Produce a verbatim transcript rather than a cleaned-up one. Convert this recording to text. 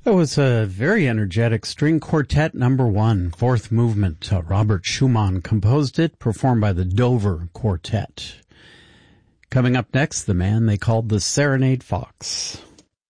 That was a very energetic string quartet number one, fourth movement. Uh, Robert Schumann composed it, performed by the Dover Quartet. Coming up next, the man they called the Serenade Fox.